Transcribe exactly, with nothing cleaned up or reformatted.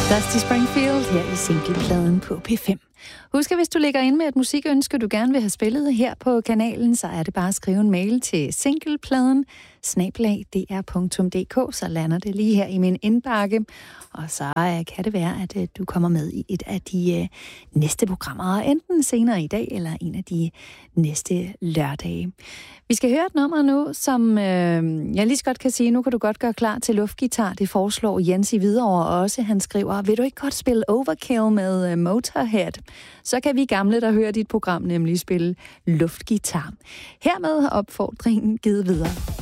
Dusty Springfield her i singlepladen på P fem. Husk, at hvis du lægger ind med et musikønske, du gerne vil have spillet her på kanalen, så er det bare at skrive en mail til singlepladen snabel-a d r punktum d k, så lander det lige her i min indbakke. Og så kan det være, at du kommer med i et af de næste programmer, enten senere i dag eller en af de næste lørdage. Vi skal høre et nummer nu, som øh, jeg lige så godt kan sige, nu kan du godt gøre klar til luftgitar. Det foreslår Jens i Hvidovre også. Han skriver, vil du ikke godt spille Overkill med Motorhead? Så kan vi gamle, der hører dit program, nemlig spille luftgitar. Hermed har opfordringen givet videre.